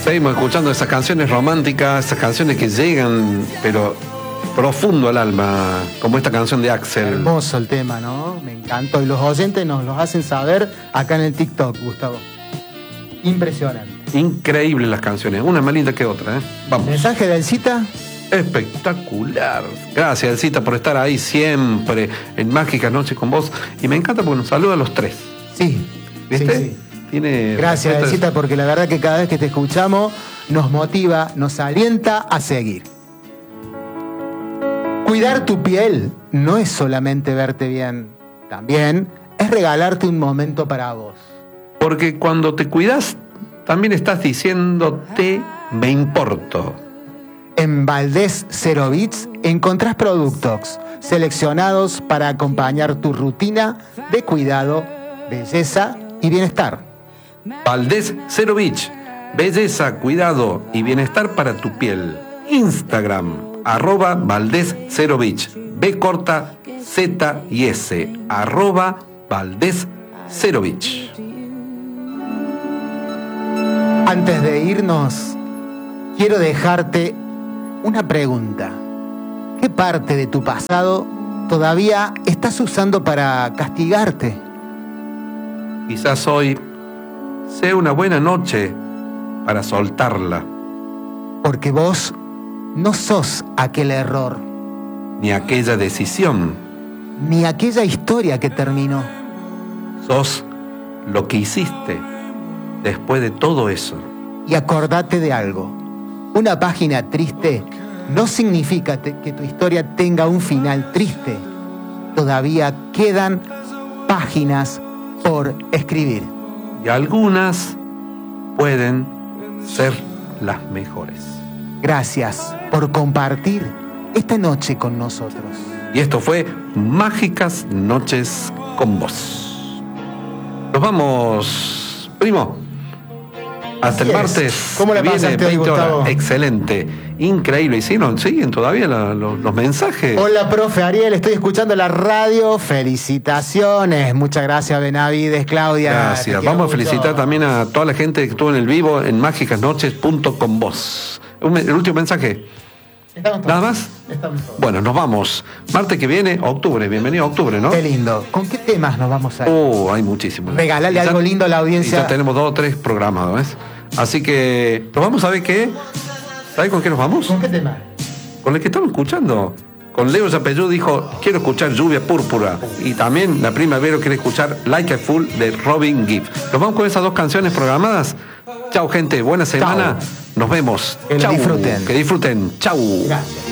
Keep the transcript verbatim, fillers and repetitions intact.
Seguimos escuchando esas canciones románticas, esas canciones que llegan, pero profundo al alma, como esta canción de Axel. Hermoso el tema, ¿no? Me encantó. Y los oyentes nos los hacen saber acá en el TikTok, Gustavo. Impresionante. Increíbles las canciones, una más linda que otra, ¿eh? Vamos. ¿Mensaje de Elcita? Espectacular. Gracias, Elcita, por estar ahí siempre en Mágicas Noches con vos. Y me encanta porque nos saluda a los tres. Sí. ¿Viste? Sí, sí. Tiene Gracias, Elcita, porque la verdad que cada vez que te escuchamos nos motiva, nos alienta a seguir. Cuidar tu piel no es solamente verte bien, también es regalarte un momento para vos. Porque cuando te cuidas, también estás diciéndote, me importo. En Valdés Zero Beach encontrás productos seleccionados para acompañar tu rutina de cuidado, belleza y bienestar. Valdés Zero Beach, belleza, cuidado y bienestar para tu piel. Instagram, arroba Valdés Zero Beach, B corta, Z y S, arroba Valdés Zero Beach. Antes de irnos, quiero dejarte una pregunta. ¿Qué parte de tu pasado todavía estás usando para castigarte? Quizás hoy sea una buena noche para soltarla. Porque vos no sos aquel error, Ni aquella decisión. ni aquella historia que terminó. Sos lo que hiciste después de todo eso. Y acordate de algo. Una página triste no significa te- que tu historia tenga un final triste. Todavía quedan páginas por escribir. Y algunas pueden ser las mejores. Gracias por compartir esta noche con nosotros. Y esto fue Mágicas Noches con vos. Nos vamos, primo. Hasta Así el es. martes. ¿Cómo la que viene, pasaste hoy, veinte horas. Gustavo? Excelente. Increíble. Y sí, nos siguen todavía la- los, los mensajes. Hola, profe Ariel, estoy escuchando la radio. Felicitaciones. Muchas gracias, Benavides, Claudia. Te Gracias. quiero Vamos a mucho. felicitar también a toda la gente que estuvo en el vivo en mágicas noches punto com vos. Un me- El último mensaje. Estamos todos. ¿Nada más? Estamos todos. Bueno, nos vamos. Martes que viene, octubre. Bienvenido a octubre, ¿no? Qué lindo. ¿Con qué temas nos vamos a ir? Oh, hay muchísimos. Regalale Y ya- algo lindo a la audiencia. y ya tenemos dos o tres programados, ¿ves? Así que nos vamos a ver qué. ¿Sabes con qué nos vamos? ¿Con qué tema? Con el que estamos escuchando. Con Leo Zapellú dijo, quiero escuchar Lluvia Púrpura. Y también la prima Vero quiere escuchar Like a Fool de Robin Gibb. Nos vamos con esas dos canciones programadas. Chau, gente. Buena semana. Chau. Nos vemos. Que lo Chau. disfruten. Que disfruten. Chau. Gracias.